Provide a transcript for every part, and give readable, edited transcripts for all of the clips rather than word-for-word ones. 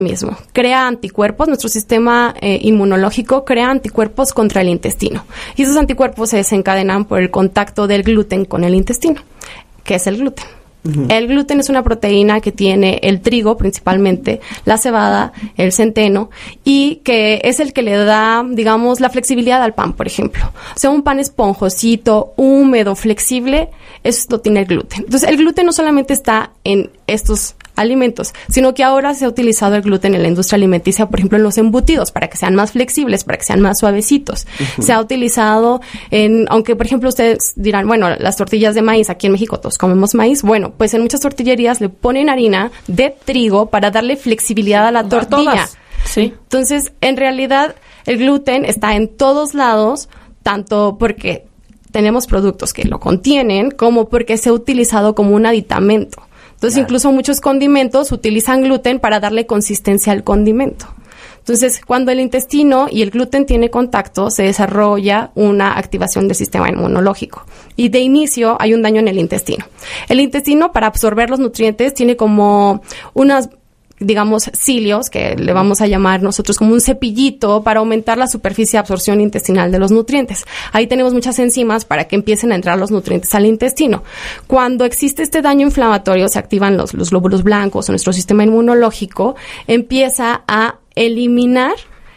mismo. Crea anticuerpos, nuestro sistema inmunológico crea anticuerpos contra el intestino. Y esos anticuerpos se desencadenan por el contacto del gluten con el intestino. ¿Qué es el gluten? Uh-huh. El gluten es una proteína que tiene el trigo principalmente, la cebada, el centeno, y que es el que le da, digamos, la flexibilidad al pan, por ejemplo. O sea, un pan esponjosito, húmedo, flexible, eso lo tiene el gluten. Entonces, el gluten no solamente está en estos alimentos, sino que ahora se ha utilizado el gluten en la industria alimenticia, por ejemplo, en los embutidos, para que sean más flexibles, para que sean más suavecitos. Uh-huh. Se ha utilizado aunque por ejemplo ustedes dirán, bueno, las tortillas de maíz, aquí en México todos comemos maíz, bueno, pues en muchas tortillerías le ponen harina de trigo para darle flexibilidad a la tortilla. Sí. Entonces, en realidad, el gluten está en todos lados, tanto porque tenemos productos que lo contienen, como porque se ha utilizado como un aditamento. Entonces, claro, incluso muchos condimentos utilizan gluten para darle consistencia al condimento. Entonces, cuando el intestino y el gluten tiene contacto, se desarrolla una activación del sistema inmunológico. Y de inicio hay un daño en el intestino. El intestino, para absorber los nutrientes, tiene como unas, digamos, cilios, que le vamos a llamar nosotros como un cepillito para aumentar la superficie de absorción intestinal de los nutrientes. Ahí tenemos muchas enzimas para que empiecen a entrar los nutrientes al intestino. Cuando existe este daño inflamatorio, se activan los glóbulos blancos, o nuestro sistema inmunológico empieza a eliminar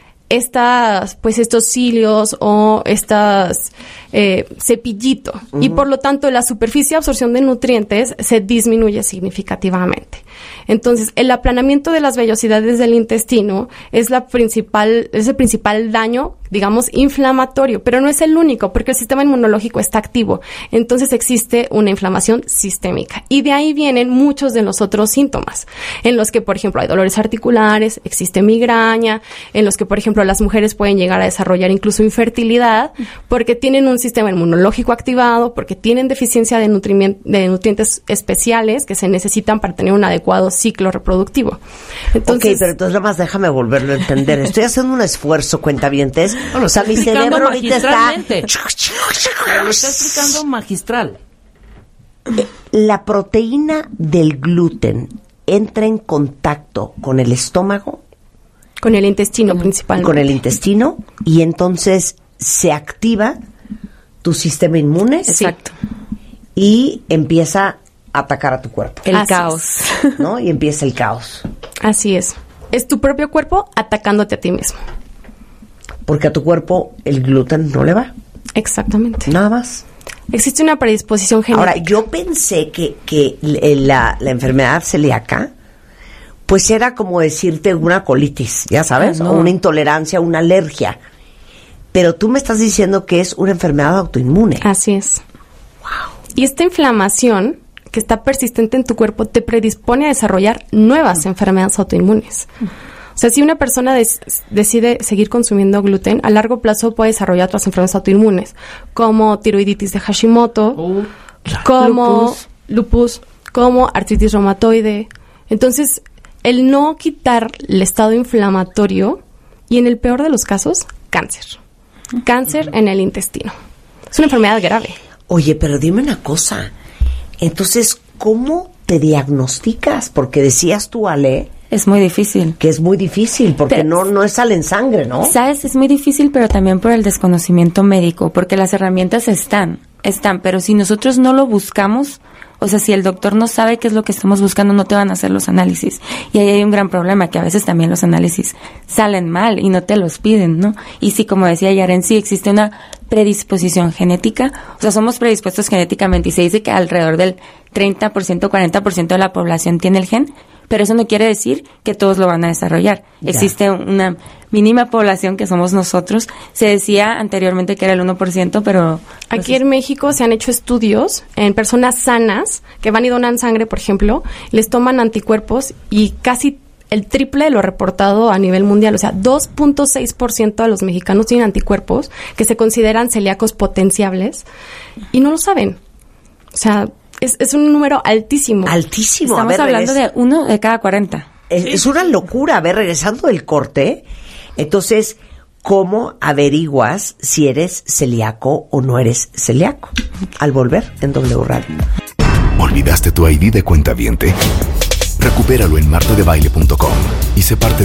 estos cilios o cepillito. Uh-huh. Y por lo tanto la superficie de absorción de nutrientes se disminuye significativamente. Entonces, el aplanamiento de las vellosidades del intestino es el principal daño, digamos, inflamatorio, pero no es el único, porque el sistema inmunológico está activo. Entonces existe una inflamación sistémica. Y de ahí vienen muchos de los otros síntomas, en los que, por ejemplo, hay dolores articulares, existe migraña, en los que, por ejemplo, las mujeres pueden llegar a desarrollar incluso infertilidad, porque tienen un sistema inmunológico activado, porque tienen deficiencia de nutrientes especiales que se necesitan para tener un adecuado ciclo reproductido. Entonces, ok, pero entonces nada más déjame volverlo a entender. Estoy haciendo un esfuerzo, cuentavientes. Bueno, o sea, mi cerebro ahorita está... Lo está explicando magistral. La proteína del gluten entra en contacto con el estómago. Con el intestino principalmente. Con el intestino, y entonces se activa tu sistema inmune. Exacto. Y empieza a atacar a tu cuerpo. El caos. ¿No? Y empieza el caos. Así es. Es tu propio cuerpo atacándote a ti mismo. Porque a tu cuerpo el gluten no le va. Exactamente. Nada más. Existe una predisposición genética. Ahora, yo pensé que la enfermedad celíaca, pues era como decirte una colitis, ya sabes, no, o una intolerancia, una alergia. Pero tú me estás diciendo que es una enfermedad autoinmune. Así es. Wow. Y esta inflamación que está persistente en tu cuerpo te predispone a desarrollar nuevas enfermedades autoinmunes. O sea, si una persona decide seguir consumiendo gluten, a largo plazo puede desarrollar otras enfermedades autoinmunes, como tiroiditis de Hashimoto, como lupus, como artritis reumatoide. Entonces, el no quitar el estado inflamatorio y, en el peor de los casos, cáncer. Cáncer en el intestino. Es una enfermedad grave. Oye, pero dime una cosa. Entonces, ¿cómo te diagnosticas? Porque decías tú, Ale... Es muy difícil. Que es muy difícil, porque pero, no sale en sangre, ¿no? ¿Sabes? Es muy difícil, pero también por el desconocimiento médico, porque las herramientas están, pero si nosotros no lo buscamos, o sea, si el doctor no sabe qué es lo que estamos buscando, no te van a hacer los análisis. Y ahí hay un gran problema, que a veces también los análisis salen mal y no te los piden, ¿no? Y sí, como decía Yaren, sí existe una predisposición genética, o sea, somos predispuestos genéticamente, y se dice que alrededor del 30%, 40% de la población tiene el gen, pero eso no quiere decir que todos lo van a desarrollar. Ya. Existe una mínima población que somos nosotros. Se decía anteriormente que era el 1%, pero... Aquí en México se han hecho estudios en personas sanas que van y donan sangre, por ejemplo, les toman anticuerpos y casi el triple de lo reportado a nivel mundial. O sea, 2.6% de los mexicanos tienen anticuerpos que se consideran celíacos potenciables y no lo saben. O sea... Es un número altísimo. Altísimo. Estamos hablando de 1 de cada 40. Es una locura. A ver, regresando del corte, entonces, ¿cómo averiguas si eres celíaco o no eres celíaco? Al volver en W Radio. ¿Olvidaste tu ID de cuentaviente? Recupéralo en martadebaile.com y sé parte